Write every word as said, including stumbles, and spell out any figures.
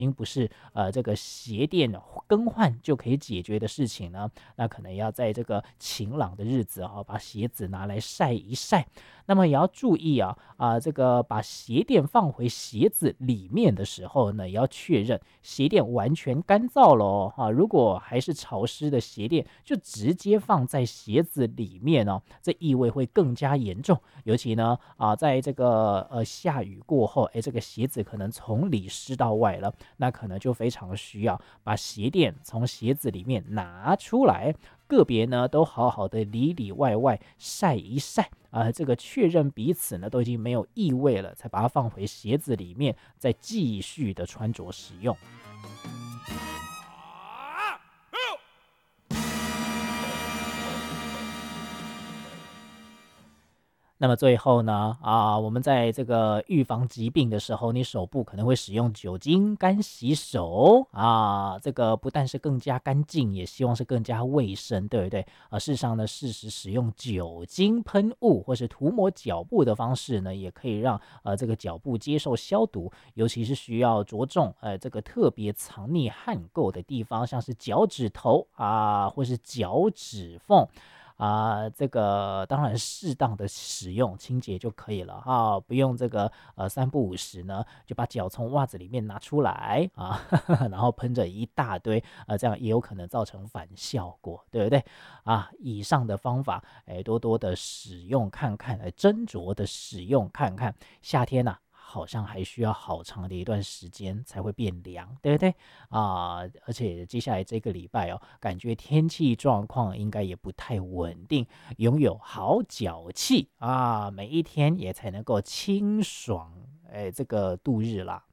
经不是呃这个鞋垫更换就可以解决的事情呢，那可能要在这个晴朗的日子啊，把鞋子拿来晒一晒。那么也要注意啊啊、这个把鞋垫放回鞋子里面的时候呢，也要确认鞋垫完全干燥了哦啊，如果还是潮湿的鞋垫，就直接放在鞋子里面哦，这异味会更加严重。尤其呢啊，在这个呃下雨过后，哎，这个鞋子可能从里湿到外了，那可能就非常需要把鞋垫从鞋子里面拿出来，个别呢都好好的里里外外晒一晒啊、这个确认彼此呢都已经没有异味了，才把它放回鞋子里面，再继续的穿着使用。那么最后呢，啊，我们在这个预防疾病的时候，你手部可能会使用酒精干洗手啊，这个不但是更加干净，也希望是更加卫生，对不对？啊，事实上呢，适时使用酒精喷雾或是涂抹脚部的方式呢，也可以让呃这个脚部接受消毒，尤其是需要着重呃这个特别藏匿汗垢的地方，像是脚趾头啊，或是脚趾缝。啊、这个当然适当的使用清洁就可以了哈，不用这个呃三不五时呢就把脚从袜子里面拿出来啊，然后喷着一大堆，呃，这样也有可能造成反效果，对不对？啊，以上的方法，哎，多多的使用看看，哎，斟酌的使用看看，夏天呐、好像还需要好长的一段时间才会变凉，对不对啊？而且接下来这个礼拜哦，感觉天气状况应该也不太稳定，拥有好脚气啊，每一天也才能够清爽，哎，这个度日啦。